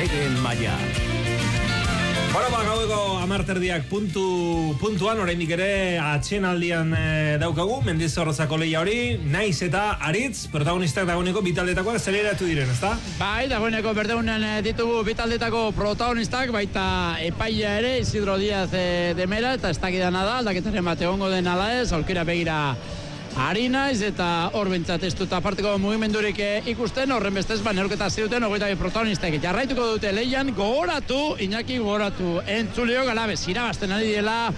Beren maila. Bueno, gaueko amarterdiak puntuan, oraindik ere atxenaldian daukagu, Mendizorrotzako lehia hori, naiz eta aritz, protagonistak dagoeneko bitaldetakoak zeleratu diren, ezta? Bai, dagoeneko berdeunen ditugu bitaldetako protagonistak, baita epaia ere, Isidro Díaz de Mera, eta ez dakidana da, aldaketaren bat egongo den ala ez, aurkera begira ari naiz, eta hor bentsat ez dut aparteko mugimendurik ikusten, horren bestez, neurketa ziduten, 22 protagonistek jarraituko dute lehian, gogoratu, Iñaki gogoratu, entzulio Alabez, irabazten ari diela,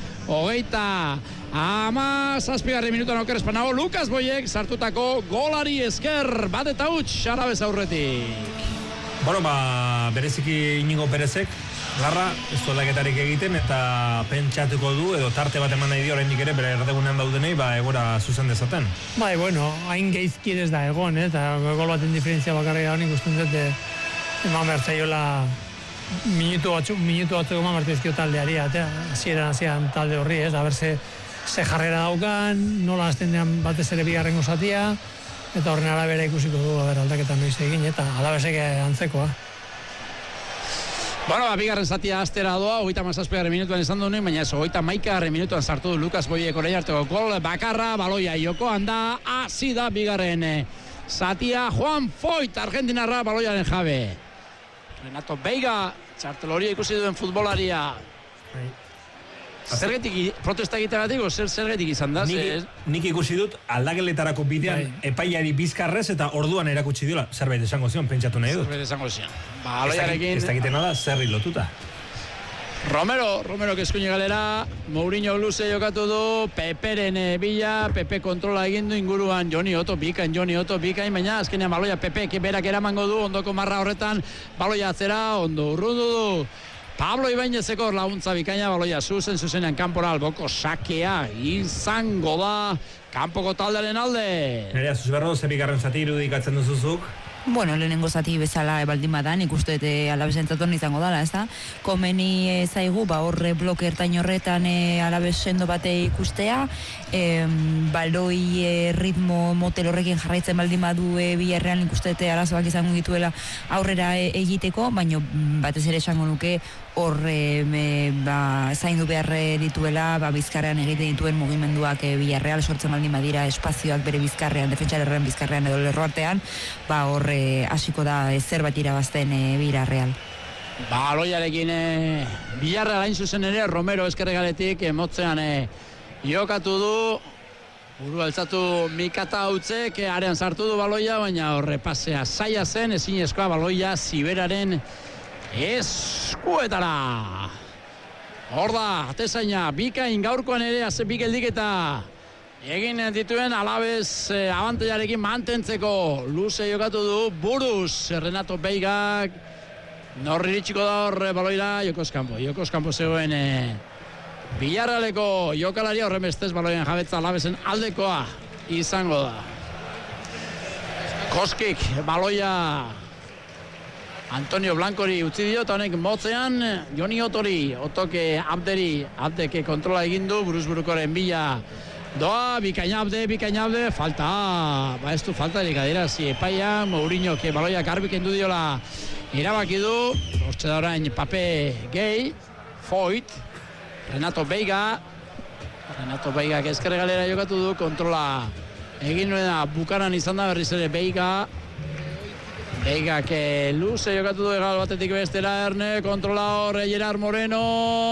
27 minutuan okerespan nago, Lukas Boyek sartutako golari esker, bat eta huts, Alabez aurretik. Bueno, bereziki Inigo Perezek, Garra, ez du aldaketarik egiten eta pentsatuko du, edo tarte bat eman nahi dio oraindik ere, bere erdegunean daudenei, egora zuzen dezaten. Bai, bueno, hain geizkir ez da egon, eta gol baten diferentzia bakarrik da honik usten dut, eman bertzaiola minutu batzuk eman bertzaizkio taldeari, eta hasieran talde horri, ez, haber ze jarrera daukan, nola hasten dean batez ere bigarrengo zatia, eta horren arabera ikusiko du, aldaketa noiz egin, eta Alabezek antzekoa. Bueno, bigarren zatia astera doa, 37 minutuan izan duen, baina ez, 31 minutuan sartu du Lukas Boyek orain arteko gol bakarra, baloia jokoan da, hasi da bigarren zatia, Juan Foyt, argentinarra, baloiaren jabe. Renato Veiga, txarteloria ikusi duen futbolaria. Zergetik protesta egiteagatik, zergetik izan da? Nik ikusi dut aldakeletarako bidean epaiari bizkarrez eta orduan erakutsi diola. Zerbait esango zion, pentsatu nahi dut. Zerbait esango zion. Baloiarekin... Ez dakitena da, zerri lotuta. Romero eskuine galera, Mourinho luze jokatu du, Peperen bila, Pepe kontrola egindu inguruan, Joni Otto bikain, baina azkenean baloia Pepe berak eramango du, ondoko marra horretan, baloia atzera, ondo urrundu du. Pablo Ibañezeko laguntza bikaina, baloia zuzenean kanpora alboko sakea izango da kanpoko taldearen alde. Nerea, Zuzuberro, ze bigarren zati irudikatzen duzuzuk? Bueno, lehenengo zati bezala baldin badan, ikuste Alabesentzat izango dala, ez da? Komeni zaigu, horre bloke ertain horretan Alabez sendo bate ikustea, baloi ritmo motel horrekin jarraitzen baldin badu biharrean ikuste arazoak izango dituela aurrera egiteko, baina batez ere esango nuke horre zaindu behar dituela, bizkarrean egiten dituen mugimenduak biharreal sortzen baldin badira espazioak bere bizkarrean, defentsarerren bizkarrean edo lerro artean, horre hasiko da zerbait irabazten Villarreal. Baloiarekin Villarreal hain zuzen ere, Romero eskerregaletik motzean jokatu du, buru altzatu Mikata Utzek, arean sartu du baloia, baina horre pasea zaila zen, ezinezkoa baloia Ziberaren eskuetara. Hor da, atezaina, bikain gaurkoan ere, bigeldik eta egin dituen Alabez abantailarekin mantentzeko luze jokatu du buruz Renato Veigak norri iritsiko da hor baloira Jokos Kampo zegoen Villarrealeko jokalaria horren bestez baloian jabetza Alabezen aldekoa izango da. Koskik baloia Antonio Blancori utzi dio, eta honek motzean Joni Otori, Otoke Abdeke kontrola egindu, buruz-burukoren bila doa, bikaina abde, falta, ez du faltarik adierazi epaia, Mourinho, baloia garbik endu diola erabaki du, hortxe da orain Pape Gay, Foyt, Renato Veiga ezkerregalera jokatu du, kontrola egin nuena bukaran izan da berriz ere Veigak luze jokatu du egal batetik bestera, Erne, kontrola horre, Gerard Moreno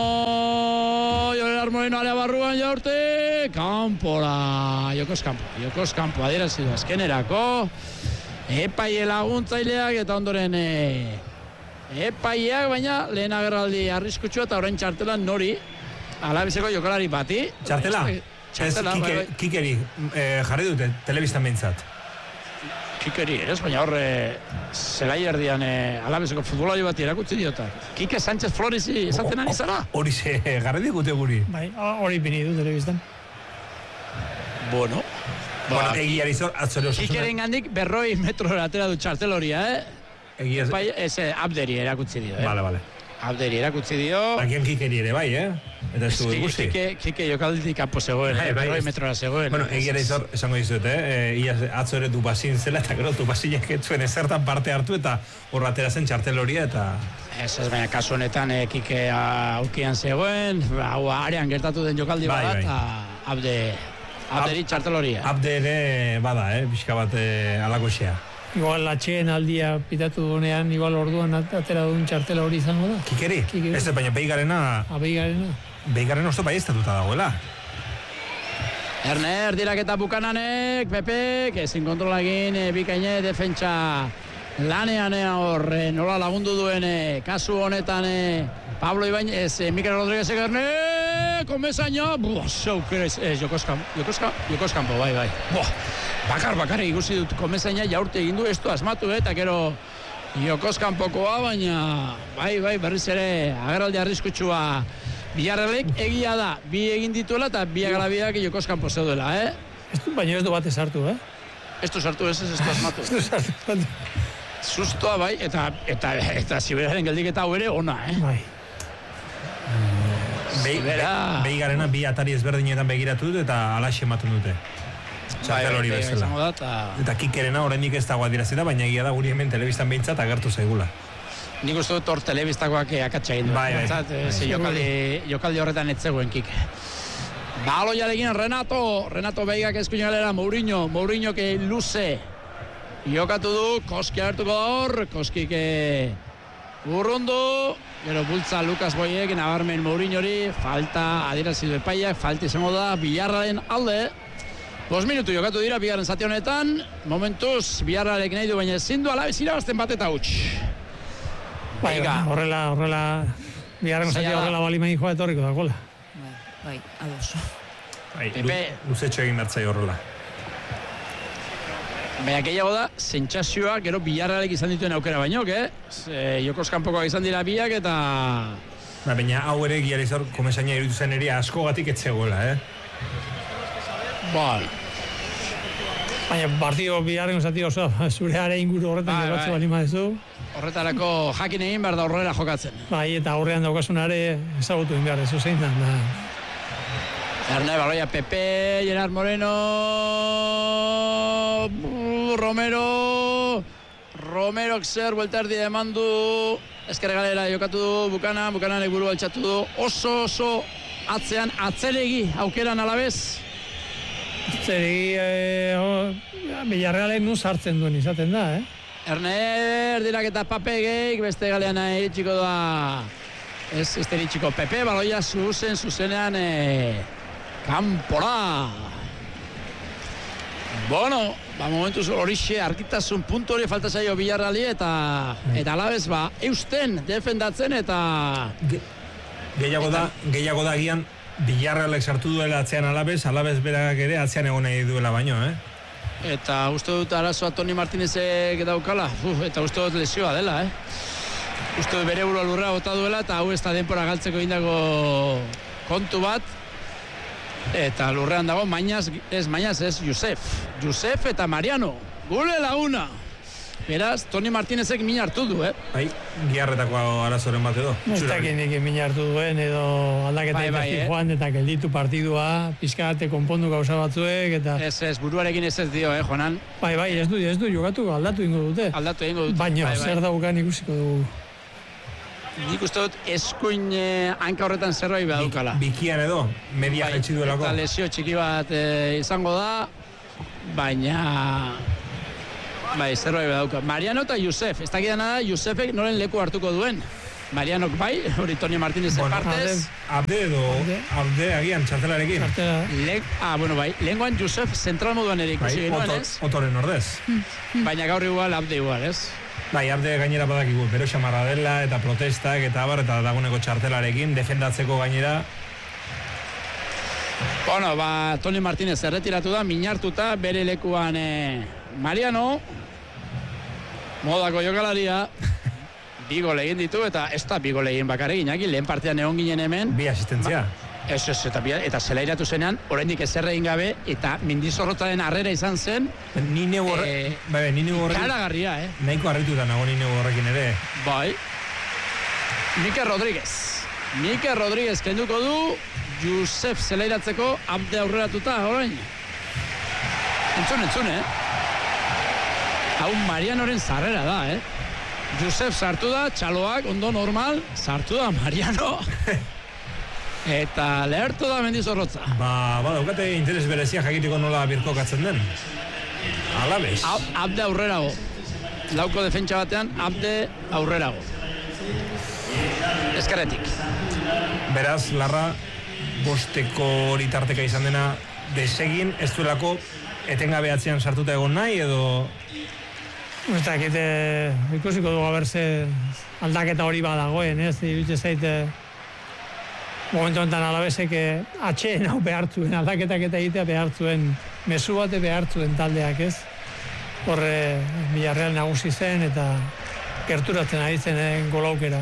alea barruan jaurte, kanpora, Jokos Kampo, adierazi du azkenerako, epaile laguntzaileak eta ondoren epaileak, baina lehen agerraldi arriskutsua eta orain txartelan nori, Alabezeko jokalari bati. Txartela? Kikeri jarri dute, telebistan behintzat. Kikeri, ez, baina horre zelai erdian Alabezeko futbolari bat erakutsi diotak. Kike Sánchez Flores esaten ari zara? Hori garri digute guri. Bai, hori bini du telebistan. Bueno, egiari zor, atzore osasuna. Kikeren gandik 100 metro atera du txartel horia, Egia ez... Ese Abderi erakutsi dio, Vale. Abderi erakutsi dio. Bakian Kikeri ere bai, Eta ez du ikusi. Kike jokalditik kanpo zegoen, 100 metrora zegoen. Bueno, egiara izor, esango dizut, atzo ere Dupazin zela, eta gero Dupazinek etzuen ezertan parte hartu, eta horra atera zen txartel horia, eta... Ez, baina kasu honetan Kike aukian zegoen, hau arean gertatu den jokaldi bada, eta Abderi txarteloria. Abde ere bada, pixka bat alakoxea. Igual atxeen aldia pitatu duenean, igual orduan atera duen txartela hori izango da. Kikeri? Ez, baina Beigarena... Beigarena uste bai ez datuta dagoela. Erner, diraketa Bukananek, Pepek, ezin kontrola egin, bikaine, defentsa lanean hor, nola lagundu duen, kasu honetan, Pablo Ibañez, Mikel Rodríguez Erne, komezaina, Jokoskampo, bai. Bakar ikusi dut komezaina jaurte egin du, ez du asmatu, eta gero Jokoskampokoa, baina, bai, berriz ere, agerraldi arriskutsua, Villarrealek egia da, bi egin dituela eta bi agarabiak Jokoskampo zeudela, Baina ez du bat esartu, Ez du sartu, ez du asmatu. Sustoa, bai, eta Siberaren geldiketa hau ere ona, Bai. Beigarena bi atari ezberdinetan begiratu dut eta alaxe ematen dute. Txartel hori bezala. Eta Kikerena oraindik ez dago adierazita, baina egia da guri hemen telebistan behintzat agertu zaigula. Nik uste dut hor telebistakoak akatsa egin du. Jokaldi horretan ez zegoen Kike. Baloiarekin Renato Beigak eskuin galera, Mourinho que luze. Jokatu du, Koski hartuko hor, Koskik urrundu, gero bultza Lucas Boyek, nabarmen Mourinhori, falta adierazi du epaiak, falta izango da Villarrealen alde. 5 minutu jokatu dira bigarren zati honetan, momentuz Villarrealek nahi du, baina ezin du Alaves irabazten bat eta huts. Horrela, bigarren zati horrela balimain joa etorriko da gola. Bai, ados. Luzetxo egin bertzai horrela. Baina gehiago da, sentsazioa gero Villarrealek izan dituen aukera baino, Jokoskampokoak izan dira biak eta... Baina hau ere giarizor komesaina iruditu zen ere askogatik etzegoela, Baina partido bigarren zati oso, zure are inguru horretan jokatzen balima dezu. Horretarako jakin egin behar da horrela jokatzen. Bai, eta aurrean daukasunare ezagutu egin behar dezu zein da. Erne, baloia Pepe, Gerard Moreno, Romerok zer, bueltardi eman du, ezker galera jokatu du, Bukanak buru altxatu du, oso atzean, atzeregi aukeran Alaves. Atzeregi, Villarrealen nuz hartzen duen izaten da, Erner, dirak eta Papegeik, beste galean iritsiko da, ez iritsiko Pepe, baloia zuzenean, kanpora. Bueno, momentuz horixe argitasun puntu hori falta zaio Villarreali eta Alaves eusten defendatzen eta... Gehiago da gian Villarrealek sartu duela atzean Alaves berak ere atzean egon nahi duela baino, Eta uste dut arazoa Toni Martinezek daukala, eta uste dut lesioa dela, Uste dut bere burua lurra bota duela eta hau ez da denpora galtzeko indako kontu bat. Eta lurrean dago Mañas ez Josef eta Mariano. Gule laguna. Beraz, Toni Martinezek min hartu du, Bai, giarretako arazoren bat edo. Ez dakinik min hartu duen edo aldaketa ikasti joan eta gelditu partidua, pizkate konpondu gauza batzuek eta... Ez, buruarekin ez dio, Joanan. Bai, ez du jokatu, aldatu ingo dute. Baina, zer daukan ikusiko dugu. Nik uste dut eskuin hanka horretan zerbait behadukala. Bikian edo, media jetxi duelako. Eta lesio txiki bat izango da, baina... Bai, zerbait behadukala. Mariano eta Josef, ez dakidana da, Josefek noren leku hartuko duen. Marianok bai, hori Toni Martinezen partez. Abde agian, txartelarekin. Bai, lehengoan Josef zentral moduan ere ikusi genuen, ez? Otoren ordez. Baina gaur igual, Abde igual, ez? Bai, Abde gainera badakigu, bero xamarra dela eta protestak eta abar eta daguneko txartelarekin, defendatzeko gainera. Bueno, Toni Martinez erretiratu da, minartuta, bere lekuan Mariano, modako jokalaria, bi gol egin ditu eta ez da bi gol egin bakarrik, lehen partean egon ginen hemen. Bi asistentzia. Eta zelairatu zenean, oraindik ezer egin gabe, eta Mendizorrotzaren harrera izan zen. Ni neu horrekin... Karagarria, Nahiko harrituta nago ni neu horrekin ere. Bai. Mikel Rodríguez kenduko du, Josef zelairatzeko, Abde aurreratuta, orain. Entzun, Hau Marianoren zarrera da, Josef sartu da, txaloak, ondo normal, sartu da Mariano. Eta lehertu da Mendizorrotza. Daukate interes berezia jakiteko nola birkokatzen den. Alaves. Abde aurrerago. Lauko defentsa batean, Abde aurrerago. Ezkerretik. Beraz, Larra, bosteko hori tarteka izan dena desegin, ez duelako etengabe atzean sartuta egon nahi, edo... Ez dakit, ikusiko dugu abertze aldaketa hori badagoen, ez? Iruditzen zaite momentu honetan Alavesek atxeen hau behartzuen, aldaketak eta egitea behartzuen, mezu bate behartzuen taldeak, ez? Horre Villarreal nagusi zen eta gerturatzen ari zen golaukera.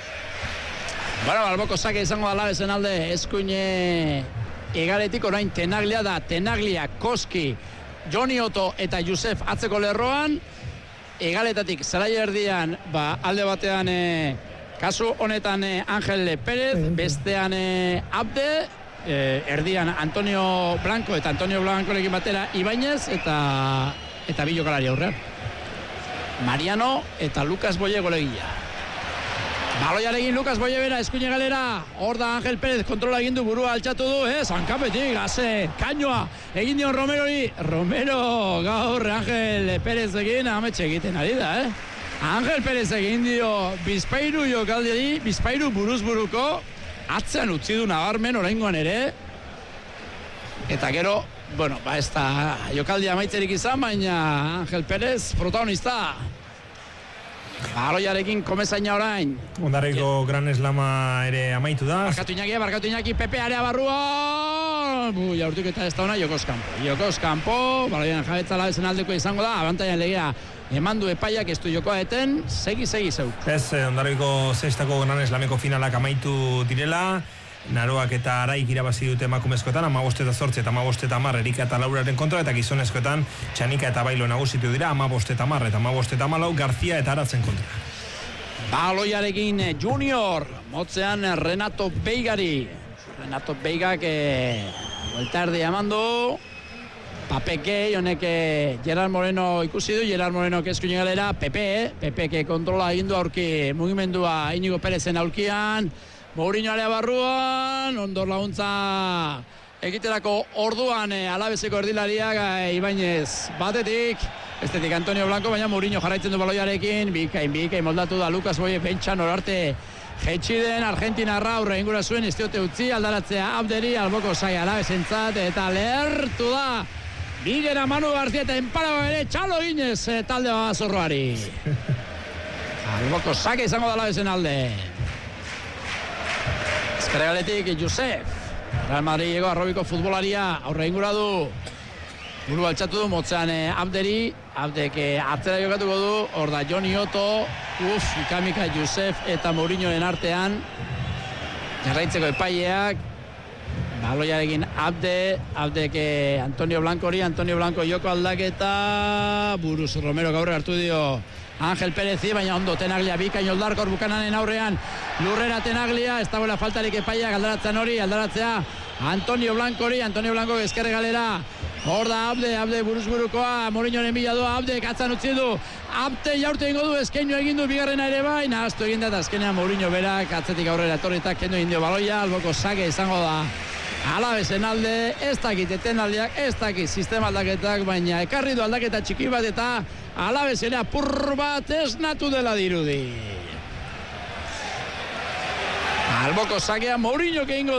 Alboko sake izango da Alavesen alde, eskuine egaletik orain Tenaglia da, Tenaglia, Koski, Joni Oto eta Josef atzeko lerroan, egaletatik zelai erdian, alde batean kasu honetan Angel Pérez, bestean Abde, erdian Antonio Blanco eta Antonio Blancorekin batera Ibáñez eta bi jokalari aurrean. Mariano eta Lucas Boye golegia. Baloiarekin Lucas Boye bera, eskuine galera, hor da Angel Pérez, kontrola egin du, burua altxatu du, zankapetik, kainoa, egin dion Romerori, Romero gaur Angel Pérez egin, ametxe egiten ari da, Angel Pérez egin dio Bizpairu jokaldiari, Bizpairu buruz-buruko, atzean utzi du nabarmen oraingoan ere, eta gero, ez da jokaldia amaitzerik izan, baina Angel Pérez protagonista. Baloiarekin komezaina orain. Ondarriko Gran Eslama ere amaitu da. Barkatu Iñaki, Pepe area barrua. Jaurtuk eta ez da ona, Jokoz Kampo. Baloian jabetza Alavesen aldeko izango da. Abantaian legea emandu epaiak ez du jokoa eten. Segi zeu. Ez, Ondarriko zestako Gran Eslameko finalak amaitu direla. Naroak eta Araik irabazi dute emakumezkoetan, 15-8 eta 15-10 Erika eta Lauraren kontra, eta gizonezkoetan Txanika eta Bailo nagusitu dira, 15-10 eta 15-14 Garzia eta Aratzen kontra. Baloiarekin Junior, motzean Renato Beigari. Renato Beigak vuelta erdi amandu. Papeke, honek Gerard Moreno ikusi du, Gerard Moreno eskuine galera, Pepe kontrola egin du aurki mugimendua Inigo Perezen aurkian. Mourinho area barruan, ondor laguntza egiterako orduan Alaveseko erdilariak Ibáñez batetik, bestetik Antonio Blanco, baina Mourinho jarraitzen du baloiarekin, bikain moldatu da Lucas Boye pentsan orarte jetxiden, Argentinarra aurre ingura zuen, ez diote utzi, aldaratzea Abderi, alboko zai Alavesentzat, eta lehertu da Bigera Manu García eta enparago ere txalo ginez talde bazorroari. Alboko zake izango da Alavesen alde. Ezkerregaletik Josef, Real Madrideko Arrobiko futbolaria aurre ingura du, buru altxatu du, motzean Abderi, Abdek atzera jokatuko du, hor da Joni Oto, ikamika Josef eta Mourinhoen artean, jarraitzeko epaileak, baloiarekin Abdek Antonio Blanco joko aldaketa, buruz Romero gaur hartu dio, Angel Pérez, baina ondo Tenaglia bikain oldarkor Bukananen aurrean lurrera Tenaglia, ez dagoela faltarik epaiak aldaratzea Antonio Blanco ezkerre galera, hor da Abde buruz-burukoa, Mourinhoren bila doa, Abde katzan utzi du, Abde jaurte egingo du, eskeinu egin du bigarrena ere bai, nahaztu egin da, eta azkenean Mourinho berak atzetik aurrera etorritak kendu egin dio baloia, alboko sake izango da Alavesen alde, ez dakit etenaldiak, ez dakit sistema aldaketak, baina ekarri du aldaketa txiki bat eta Alavesera apur bat esnatu dela dirudi. Alboko sakea Mourinho egingo